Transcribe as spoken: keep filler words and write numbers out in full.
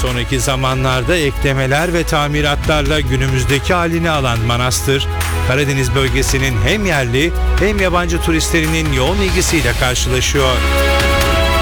sonraki zamanlarda eklemeler ve tamiratlarla günümüzdeki halini alan manastır, Karadeniz bölgesinin hem yerli hem yabancı turistlerinin yoğun ilgisiyle karşılaşıyor.